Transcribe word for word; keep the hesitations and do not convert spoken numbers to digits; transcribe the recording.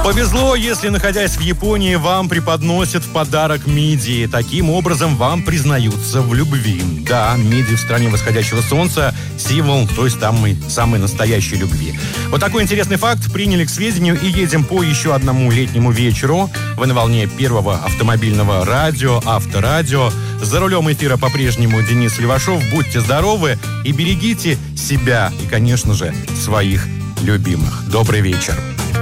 Повезло, если, находясь в Японии, вам преподносят в подарок мидии. Таким образом, вам признаются в любви. Да, мидии в стране восходящего солнца – символ той самой, самой настоящей любви. Вот такой интересный факт приняли к сведению и едем по еще одному летнему вечеру. Вы на волне первого автомобильного радио, Авторадио. За рулем эфира по-прежнему Денис Левашов. Будьте здоровы и берегите себя и, конечно же, своих любимых. Добрый вечер.